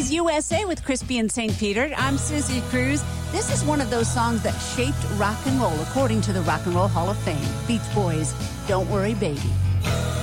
Today's USA with Crispy and St. Peter. I'm Susie Cruz. This is one of those songs that shaped rock and roll, according to the Rock and Roll Hall of Fame. Beach Boys, Don't Worry Baby.